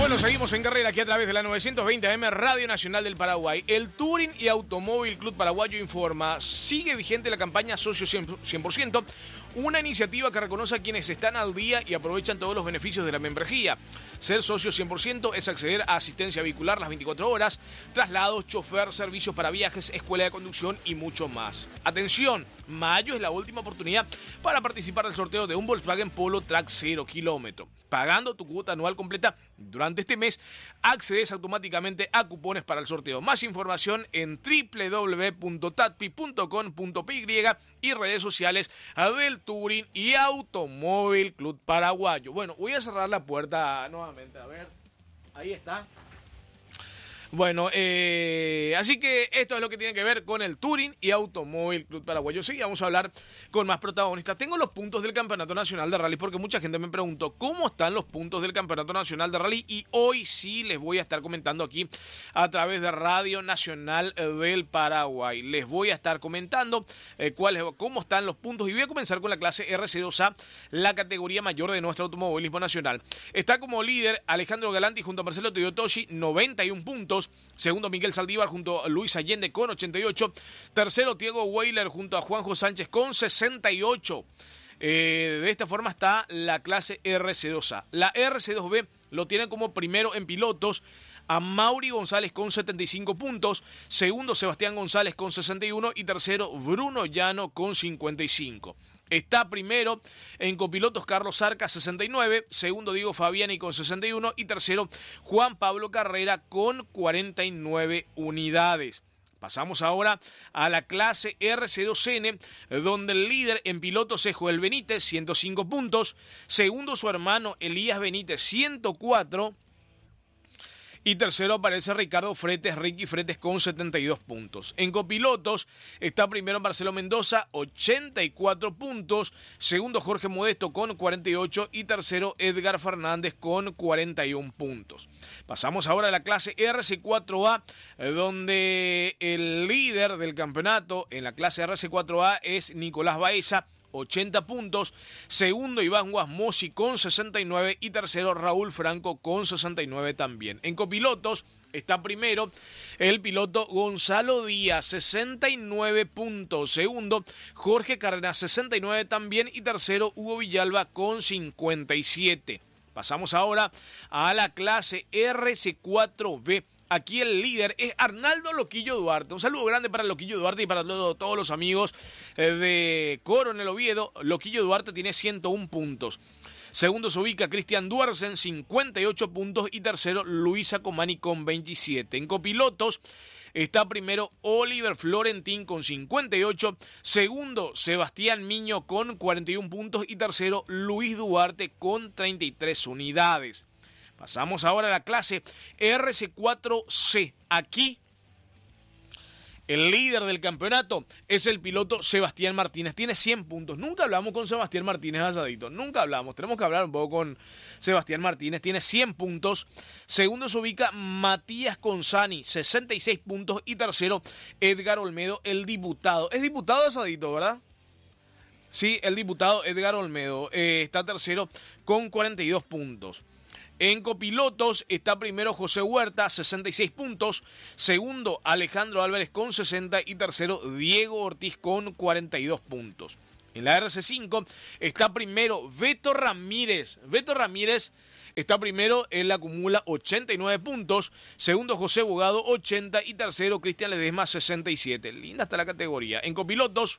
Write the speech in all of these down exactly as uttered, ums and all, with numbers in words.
Bueno, seguimos en carrera aquí a través de la novecientos veinte A M Radio Nacional del Paraguay. El Touring y Automóvil Club Paraguayo informa, sigue vigente la campaña Socio cien por ciento, una iniciativa que reconoce a quienes están al día y aprovechan todos los beneficios de la membresía. Ser socio cien por ciento es acceder a asistencia vehicular las veinticuatro horas, traslados, chofer, servicios para viajes, escuela de conducción y mucho más. Atención, mayo es la última oportunidad para participar del sorteo de un Volkswagen Polo Track cero kilómetro. Pagando tu cuota anual completa durante este mes, accedes automáticamente a cupones para el sorteo. Más información en doble u doble u doble u punto tatpi punto com punto p y y redes sociales del Touring y Automóvil Club Paraguayo. Bueno, voy a cerrar la puerta nuevamente, a ver, ahí está. Bueno, eh, así que esto es lo que tiene que ver con el Touring y Automóvil Club Paraguayo. Sí, vamos a hablar con más protagonistas. Tengo los puntos del Campeonato Nacional de Rally porque mucha gente me preguntó cómo están los puntos del Campeonato Nacional de Rally y hoy sí les voy a estar comentando aquí a través de Radio Nacional del Paraguay. Les voy a estar comentando eh, cuáles, cómo están los puntos y voy a comenzar con la clase R C dos A, la categoría mayor de nuestro automovilismo nacional. Está como líder Alejandro Galanti junto a Marcelo Toyotoshi, noventa y un puntos. Segundo, Miguel Saldívar junto a Luis Allende con ochenta y ocho. Tercero, Diego Weiler junto a Juanjo Sánchez con sesenta y ocho. Eh, de esta forma está la clase R C dos A. La R C dos B lo tiene como primero en pilotos a Mauri González con setenta y cinco puntos. Segundo, Sebastián González con sesenta y uno. Y tercero, Bruno Llano con cincuenta y cinco. Está primero en copilotos Carlos Zarca, sesenta y nueve. Segundo, Diego Fabiani con sesenta y uno. Y tercero, Juan Pablo Carrera con cuarenta y nueve unidades. Pasamos ahora a la clase R C dos N, donde el líder en pilotos es Joel Benítez, ciento cinco puntos. Segundo, su hermano Elías Benítez, ciento cuatro. Y tercero aparece Ricardo Fretes, Ricky Fretes con setenta y dos puntos. En copilotos está primero Marcelo Mendoza, ochenta y cuatro puntos. Segundo Jorge Modesto con cuarenta y ocho. Y tercero Edgar Fernández con cuarenta y uno puntos. Pasamos ahora a la clase R C cuatro A, donde el líder del campeonato en la clase R C cuatro A es Nicolás Baeza, ochenta puntos. Segundo, Iván Guasmosi con sesenta y nueve. Y tercero, Raúl Franco con sesenta y nueve también. En copilotos está primero el piloto Gonzalo Díaz, sesenta y nueve puntos. Segundo, Jorge Cárdenas, sesenta y nueve también. Y tercero, Hugo Villalba con cincuenta y siete. Pasamos ahora a la clase R C cuatro B. Aquí el líder es Arnaldo Loquillo Duarte. Un saludo grande para Loquillo Duarte y para todos los amigos de Coronel Oviedo. Loquillo Duarte tiene ciento uno puntos. Segundo se ubica Cristian Duersen, cincuenta y ocho puntos. Y tercero, Luisa Comani con veintisiete. En copilotos está primero Oliver Florentín con cincuenta y ocho. Segundo, Sebastián Miño con cuarenta y uno puntos. Y tercero, Luis Duarte con treinta y tres unidades. Pasamos ahora a la clase R C cuatro C. Aquí el líder del campeonato es el piloto Sebastián Martínez. Tiene cien puntos. Nunca hablamos con Sebastián Martínez, Asadito. Nunca hablamos. Tenemos que hablar un poco con Sebastián Martínez. Tiene cien puntos. Segundo se ubica Matías Consani, sesenta y seis puntos. Y tercero, Edgar Olmedo, el diputado. Es diputado, Asadito, ¿verdad? Sí, el diputado Edgar Olmedo. Eh, está tercero con cuarenta y dos puntos. En copilotos está primero José Huerta, sesenta y seis puntos. Segundo, Alejandro Álvarez con sesenta. Y tercero, Diego Ortiz con cuarenta y dos puntos. En la R C cinco está primero Beto Ramírez. Beto Ramírez está primero, él acumula ochenta y nueve puntos. Segundo, José Bogado, ochenta. Y tercero, Cristian Ledesma, sesenta y siete. Linda está la categoría. En copilotos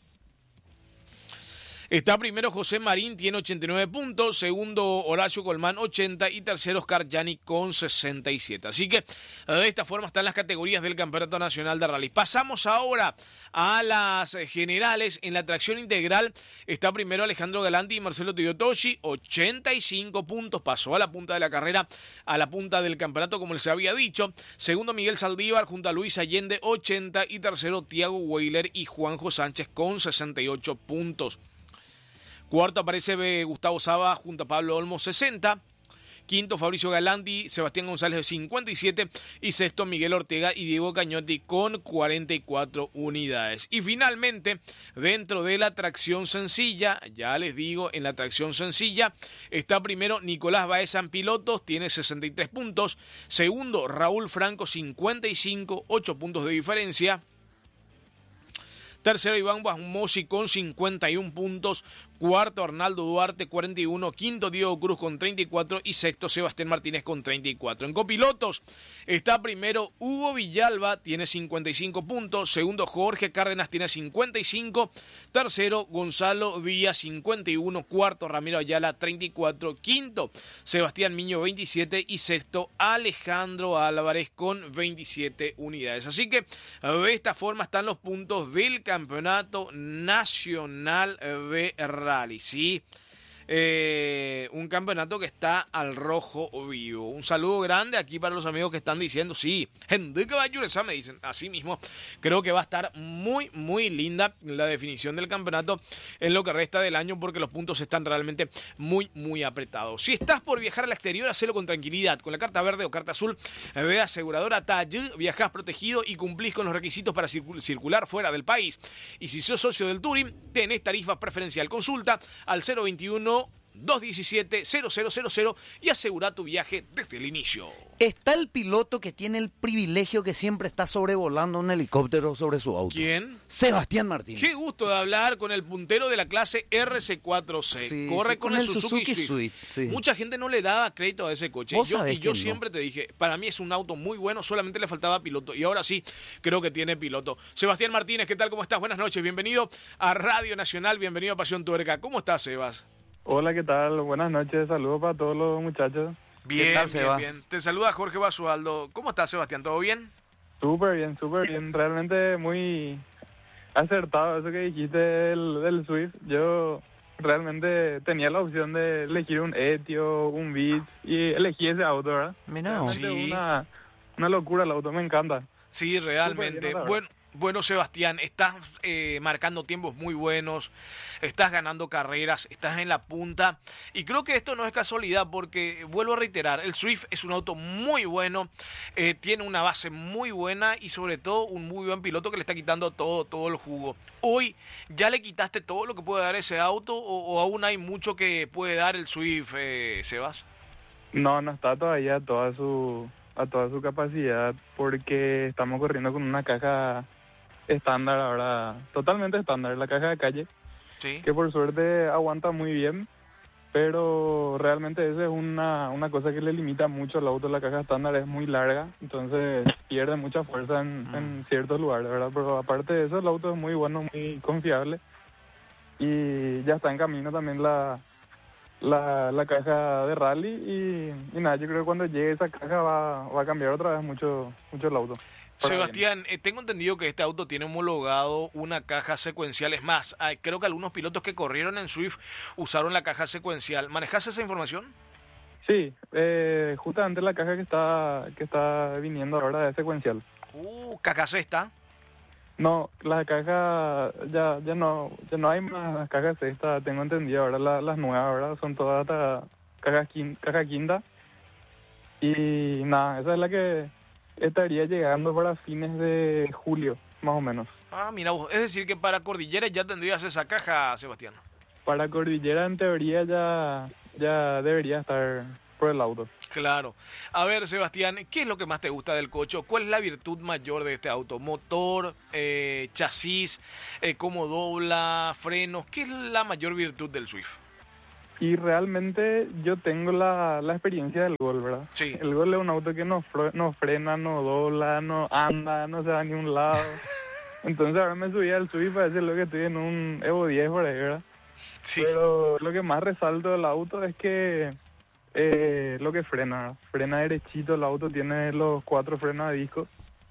está primero José Marín, tiene ochenta y nueve puntos. Segundo, Horacio Colmán, ochenta. Y tercero, Oscar Yani con sesenta y siete. Así que de esta forma están las categorías del Campeonato Nacional de Rally. Pasamos ahora a las generales. En la tracción integral está primero Alejandro Galanti y Marcelo Toyotoshi, ochenta y cinco puntos. Pasó a la punta de la carrera, a la punta del campeonato, como les había dicho. Segundo, Miguel Saldívar junto a Luis Allende, ochenta. Y tercero, Tiago Weiler y Juanjo Sánchez con sesenta y ocho puntos. Cuarto aparece Gustavo Saba junto a Pablo Olmo, sesenta. quinto Fabricio Galandi, Sebastián González de cincuenta y siete y sexto Miguel Ortega y Diego Cañotti con cuarenta y cuatro unidades. Y finalmente, dentro de la tracción sencilla, ya les digo, en la tracción sencilla está primero Nicolás Baeza en pilotos, tiene sesenta y tres puntos, segundo Raúl Franco cincuenta y cinco, ocho puntos de diferencia. Tercero, Iván Basmosi con cincuenta y un puntos. Cuarto, Arnaldo Duarte, cuarenta y uno. Quinto, Diego Cruz con treinta y cuatro. Y sexto, Sebastián Martínez con treinta y cuatro. En copilotos está primero Hugo Villalba, tiene cincuenta y cinco puntos. Segundo, Jorge Cárdenas, tiene cincuenta y cinco. Tercero, Gonzalo Díaz, cincuenta y uno. Cuarto, Ramiro Ayala, treinta y cuatro. Quinto, Sebastián Miño, veintisiete. Y sexto, Alejandro Álvarez con veintisiete unidades. Así que de esta forma están los puntos del Campeonato Nacional de Rally, sí, eh, un campeonato que está al rojo vivo. Un saludo grande aquí para los amigos que están diciendo, sí, gente que va a Yuresa, me dicen, así mismo, creo que va a estar muy, muy linda la definición del campeonato en lo que resta del año porque los puntos están realmente muy, muy apretados. Si estás por viajar al exterior, hacelo con tranquilidad, con la carta verde o carta azul de aseguradora T A L, viajás protegido y cumplís con los requisitos para circul- circular fuera del país. Y si sos socio del Touring, tenés tarifa preferencial. Consulta al cero veintiuno, dos diecisiete, cero cero cero cero y asegura tu viaje desde el inicio. Está el piloto que tiene el privilegio que siempre está sobrevolando un helicóptero sobre su auto. ¿Quién? Sebastián Martínez. Qué gusto de hablar con el puntero de la clase R C cuatro C. Sí, Corre sí, con, con el el Suzuki, Suzuki Swift. Swift, sí. Mucha gente no le daba crédito a ese coche. ¿Vos Yo, sabés y yo que no? siempre te dije, para mí es un auto muy bueno, solamente le faltaba piloto. Y ahora sí, creo que tiene piloto. Sebastián Martínez, ¿qué tal? ¿Cómo estás? Buenas noches. Bienvenido a Radio Nacional. Bienvenido a Pasión Tuerca. ¿Cómo estás, Sebas? Hola, ¿qué tal? Buenas noches, saludos para todos los muchachos. Bien, ¿Qué tal, bien, Sebas? bien. Te saluda Jorge Basualdo. ¿Cómo estás, Sebastián? ¿Todo bien? Súper bien, súper bien, realmente muy acertado eso que dijiste del, del Swift. Yo realmente tenía la opción de elegir un Etio, un Beat y elegí ese auto, ¿verdad? Mirá, Realmente Sí. una, una locura el auto, me encanta. Sí, realmente. Súper bien, la verdad. Bueno, bueno, Sebastián, estás eh, marcando tiempos muy buenos, estás ganando carreras, estás en la punta y creo que esto no es casualidad porque, vuelvo a reiterar, el Swift es un auto muy bueno, eh, tiene una base muy buena y sobre todo un muy buen piloto que le está quitando todo, todo el jugo. Hoy, ¿ya le quitaste todo lo que puede dar ese auto o, o aún hay mucho que puede dar el Swift, eh, Sebas? No, no está todavía a toda su, a toda su capacidad porque estamos corriendo con una caja estándar ahora, totalmente estándar, la caja de calle. Sí. Que por suerte aguanta muy bien, pero realmente esa es una, una cosa que le limita mucho al auto. La caja estándar es muy larga, entonces pierde mucha fuerza en, Mm. en ciertos lugares, ¿verdad? Pero aparte de eso, el auto es muy bueno, muy confiable y ya está en camino también la, la, la caja de rally y, y nada, yo creo que cuando llegue esa caja va, va a cambiar otra vez mucho, mucho el auto. Para bien. Sebastián, eh, tengo entendido que este auto tiene homologado una caja secuencial. Es más, hay- creo que algunos pilotos que corrieron en Swift usaron la caja secuencial. ¿Manejas esa información? Sí, eh, justamente la caja que está, que está viniendo ahora es secuencial. Uh, caja sexta. No, la caja ya ya no ya no hay más cajas sexta, tengo entendido. Ahora la- las nuevas, ahora son todas hasta caja, quin- caja quinta. Y nada, esa es la que estaría llegando para fines de julio, más o menos. Ah, mira vos. Es decir, que para Cordillera ya tendrías esa caja, Sebastián. Para Cordillera, en teoría, ya, ya debería estar por el auto. Claro. A ver, Sebastián, ¿qué es lo que más te gusta del coche? ¿Cuál es la virtud mayor de este auto? ¿Motor, eh, chasis, eh, cómo dobla, frenos? ¿Qué es la mayor virtud del Swift? Y realmente yo tengo la, la experiencia del Gol, ¿verdad? Sí. El Gol es un auto que no, fre- no frena, no dobla, no anda, no se va a ni un lado. Entonces ahora me subí al Swift para decir lo que estoy en un Evo diez por ahí, ¿verdad? Sí. Pero lo que más resalto del auto es que eh, lo que frena, frena derechito, el auto tiene los cuatro frenos a disco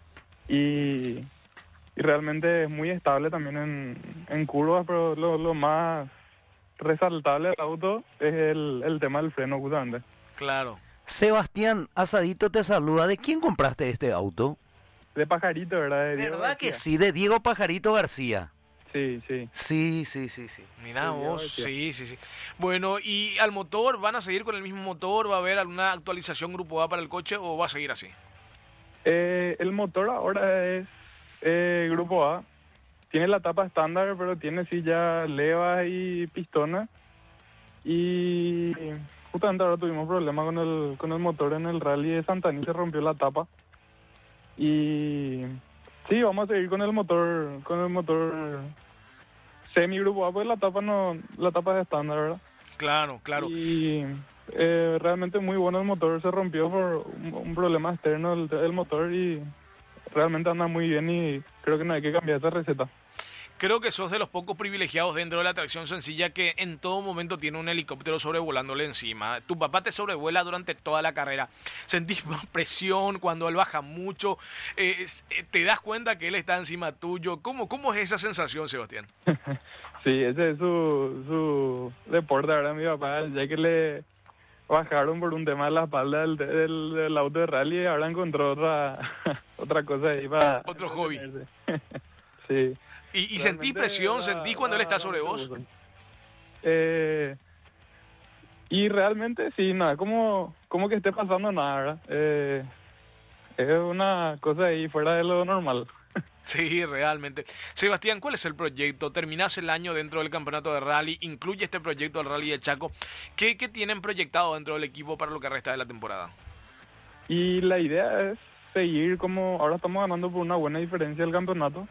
y, y realmente es muy estable también en, en curvas, pero lo, lo más resaltable del auto es el, el tema del freno justamente. Claro. Sebastián, Asadito te saluda. ¿De quién compraste este auto? De Pajarito, ¿verdad? De Diego ¿Verdad que García. sí? De Diego Pajarito García. Sí, sí. Sí, sí, sí, sí. Mira Sí, vos, ya, sí, sí, sí. Bueno, ¿y al motor van a seguir con el mismo motor? ¿Va a haber alguna actualización Grupo A para el coche o va a seguir así? Eh, el motor ahora es eh, Grupo A. Tiene la tapa estándar, pero tiene sí ya levas y pistones. Y justamente ahora tuvimos problemas con el, con el motor en el rally de Santaní, se rompió la tapa. Y sí, vamos a seguir con el motor, con el motor semi Grupo A, pues la tapa no, la tapa es estándar, ¿verdad? Claro, claro. Y eh, realmente muy bueno el motor, se rompió por un, un problema externo del, del motor y realmente anda muy bien y creo que no hay que cambiar esa receta. Creo que sos de los pocos privilegiados dentro de la tracción sencilla que en todo momento tiene un helicóptero sobrevolándole encima. Tu papá te sobrevuela durante toda la carrera. ¿Sentís más presión cuando él baja mucho? Eh, ¿Te das cuenta que él está encima tuyo? ¿Cómo, cómo es esa sensación, Sebastián? Sí, ese es su, su deporte ahora, mi papá, ya que le bajaron por un tema de la espalda del, del, del auto de rally, ahora encontró otra, otra cosa ahí para... Otro hobby. Sí. ¿Y, y sentís presión? ¿Sentís cuando él está sobre vos? Eh, y realmente sí, nada, como, como que esté pasando nada, ¿verdad? Eh, es una cosa ahí fuera de lo normal. Sí, realmente. Sebastián, ¿cuál es el proyecto? ¿Terminás el año dentro del campeonato de rally? ¿Incluye este proyecto del Rally de Chaco? ¿Qué, qué tienen proyectado dentro del equipo para lo que resta de la temporada? Y la idea es seguir como ahora estamos ganando por una buena diferencia el campeonato.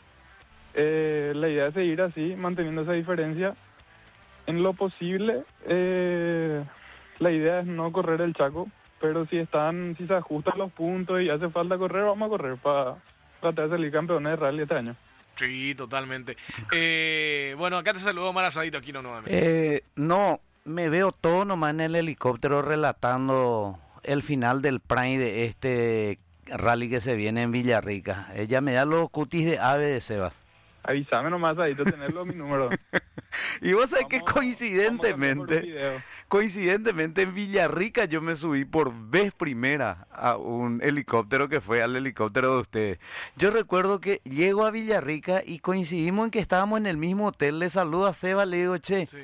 Eh, la idea es seguir así, manteniendo esa diferencia. En lo posible, eh, la idea es no correr el Chaco, pero si están, si se ajustan los puntos y hace falta correr, vamos a correr para tratar de salir campeones de rally este año. Sí, totalmente. Eh, bueno, acá te saludo Omar Asadito Aquino nuevamente. Eh, no, me veo todo nomás en el helicóptero relatando el final del Prime de este rally que se viene en Villarrica. Ella me da los cutis de ave de Sebas. Avísame nomás ahí, tenerlo mi número. Y vos sabés que Vamos- coincidentemente, vamos a hacer por un video. coincidentemente en Villarrica yo me subí por vez primera a un helicóptero que fue al helicóptero de ustedes. Yo recuerdo que llego a Villarrica y coincidimos en que estábamos en el mismo hotel. Le saludo a Seba, le digo, che, Sí.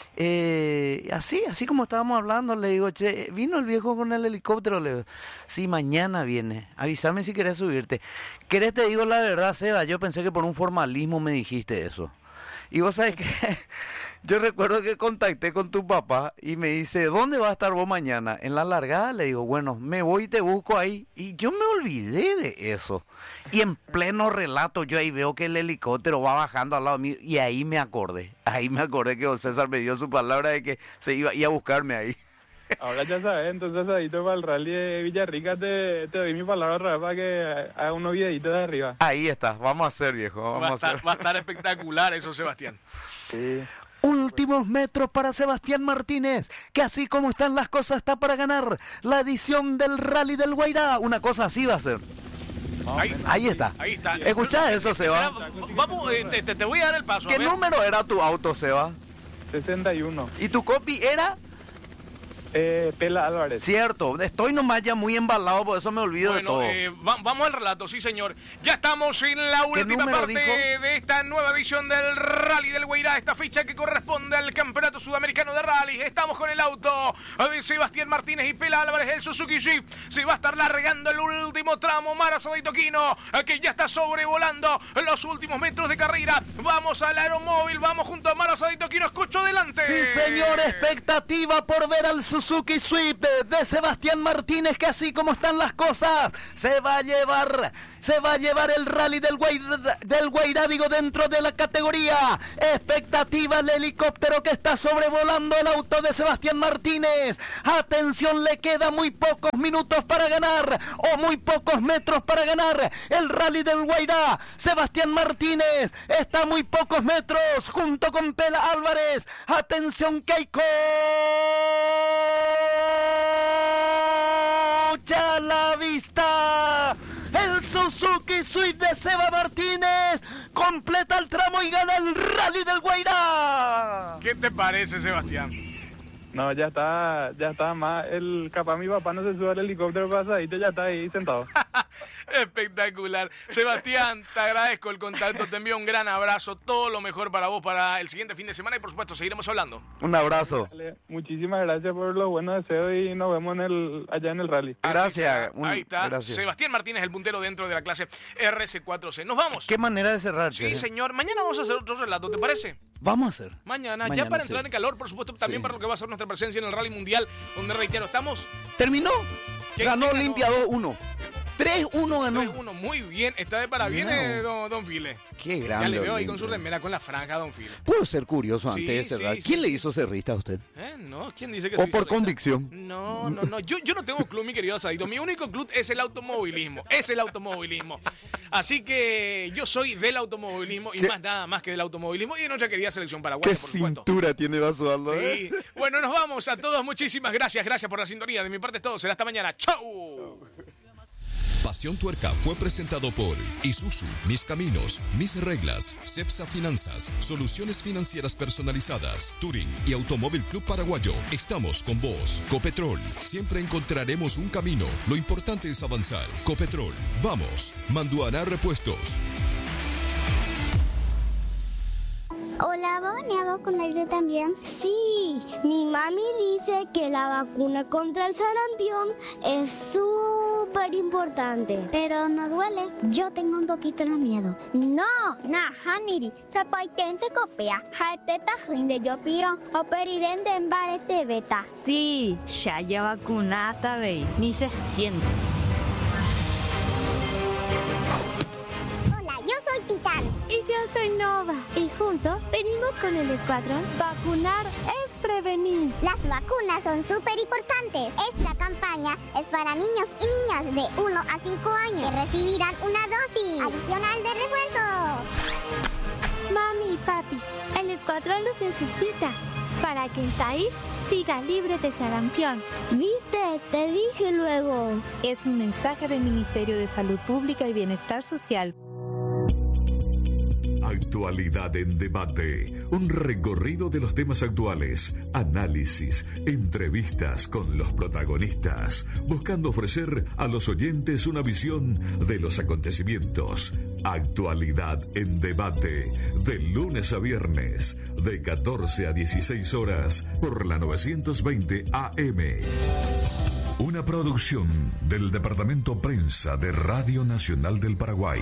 eh, así, así como estábamos hablando, le digo, che, vino el viejo con el helicóptero, le digo, sí, mañana viene, avísame si querés subirte. ¿Querés te digo la verdad, Seba? Yo pensé que por un formalismo me dijiste eso. Y vos sabés que yo recuerdo que contacté con tu papá y me dice, ¿dónde vas a estar vos mañana? En la largada. Le digo, bueno, me voy y te busco ahí. Y yo me olvidé de eso. Y en pleno relato yo ahí veo que el helicóptero va bajando al lado mío y ahí me acordé. Ahí me acordé que don César me dio su palabra de que se iba, iba a buscarme ahí. Ahora ya sabes, entonces ahí para el rally de Villarrica te, te doy mi palabra otra vez para que haga unos videitos de arriba. Ahí está, vamos a hacer, viejo, Va a, vamos a estar, hacer. va a estar espectacular eso, Sebastián. Sí. Últimos metros para Sebastián Martínez, que así como están las cosas está para ganar la edición del Rally del Guairá. Una cosa así va a ser. Ahí, Ahí está. ahí está. ¿Escuchás eso, Seba? Espera, vamos, eh, te, te- te voy a dar el paso. a ¿Qué ver. número era tu auto, Seba? sesenta y uno. ¿Y tu copy era? Eh, Pela Álvarez. Cierto, estoy nomás ya muy embalado, por eso me olvido Bueno, de todo. eh, va- vamos al relato, sí señor. Ya estamos en la última número parte dijo? de esta nueva edición del Rally del Guairá, esta ficha que corresponde al Campeonato Sudamericano de Rally. Estamos con el auto de Sebastián Martínez y Pela Álvarez, el Suzuki Jeep. Se va a estar largando el último tramo, Mara Sadito Quino, que ya está sobrevolando los últimos metros de carrera. Vamos al aeromóvil, vamos junto a Mara Sadito Quino, escucho delante. Sí, señor, expectativa por ver al Suzuki Swift de, de Sebastián Martínez, que así como están las cosas, se va a llevar, se va a llevar el Rally del Guairá, del Guairá, digo, dentro de la categoría. Expectativa el helicóptero que está sobrevolando el auto de Sebastián Martínez. Atención, le queda muy pocos minutos para ganar, o muy pocos metros para ganar el Rally del Guairá. Sebastián Martínez está a muy pocos metros, junto con Pela Álvarez. Atención que hay ya la vista. El Suzuki Swift de Seba Martínez completa el tramo y gana el Rally del Guairá. ¿Qué te parece, Sebastián? No, ya está, ya está más. El, capaz mi papá no se sube al helicóptero pasadito, ya está ahí sentado. Espectacular. Sebastián, te agradezco el contacto, te envío un gran abrazo, todo lo mejor para vos para el siguiente fin de semana y por supuesto seguiremos hablando. Un abrazo. Dale, muchísimas gracias por los buenos deseos y nos vemos en el, allá en el rally. Gracias. Un, Ahí está. Gracias. Sebastián Martínez, el puntero dentro de la clase R C cuatro C. Nos vamos. Qué manera de cerrar, Sí, che. señor. Mañana vamos a hacer otro relato, ¿te parece? Vamos a hacer. Mañana, Mañana, ya para sí. entrar en calor, por supuesto, también Sí. para lo que va a ser nuestra presencia en el Rally Mundial, donde reitero, estamos ¿Terminó? ¿Quién Ganó ganó? Olimpia dos uno. tres uno ganó. tres uno. Muy bien, está de parabienes, don, don File. Qué Ya grande. le veo ahí con Olimpia. su remera, con la franja, don File. Puedo ser curioso Sí, antes de cerrar. sí, ¿Quién sí, le sí. hizo cerrista a usted? ¿Eh? No, ¿quién dice que ¿O soy por solista? convicción? No, no, no. Yo, yo no tengo club, mi querido Asadito. Mi único club es el automovilismo. Es el automovilismo. Así que yo soy del automovilismo y ¿Qué? más nada más que del automovilismo y de nuestra querida selección paraguaya, ¿Qué por supuesto. cintura tiene Basualdo? Sí. Bueno, nos vamos a todos. Muchísimas gracias. Gracias por la sintonía. De mi parte es todo. Será hasta mañana. ¡Chau! Pasión Tuerca fue presentado por Isuzu, Mis Caminos, Mis Reglas, Cepsa Finanzas, Soluciones Financieras Personalizadas, Touring y Automóvil Club Paraguayo. Estamos con vos. Copetrol, siempre encontraremos un camino. Lo importante es avanzar. Copetrol, vamos. Manduana Repuestos. Hola, ¿vas a vacunarte también? Sí, mi mami dice que la vacuna contra el sarampión es súper importante. Pero no duele, yo tengo un poquito de miedo. No, na, haniri, sapai kente copia, jaeteta de yo piro, operirende en barete beta. Sí, ya ya vacunata, ve, ni se siente. Hola, yo soy Titán. Y yo soy Nova. Y juntos venimos con el escuadrón. Vacunar es prevenir. Las vacunas son súper importantes. Esta campaña es para niños y niñas de uno a cinco años que recibirán una dosis adicional de refuerzos. Mami y papi, el escuadrón los necesita para que el país siga libre de sarampión. ¿Viste? Te dije luego. Es un mensaje del Ministerio de Salud Pública y Bienestar Social. Actualidad en debate, un recorrido de los temas actuales, análisis, entrevistas con los protagonistas, buscando ofrecer a los oyentes una visión de los acontecimientos. Actualidad en debate, de lunes a viernes, de catorce a dieciséis horas, por la novecientos veinte A M. Una producción del Departamento Prensa de Radio Nacional del Paraguay.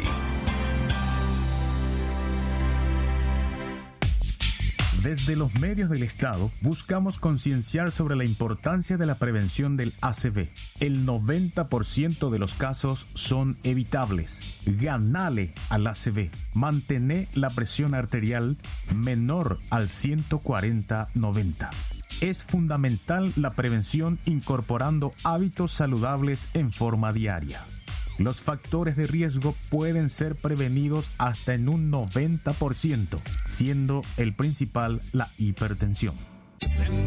Desde los medios del Estado buscamos concienciar sobre la importancia de la prevención del A C V. El noventa por ciento de los casos son evitables. Ganale al A C V. Mantener la presión arterial menor al ciento cuarenta noventa. Es fundamental la prevención incorporando hábitos saludables en forma diaria. Los factores de riesgo pueden ser prevenidos hasta en un noventa por ciento, siendo el principal la hipertensión.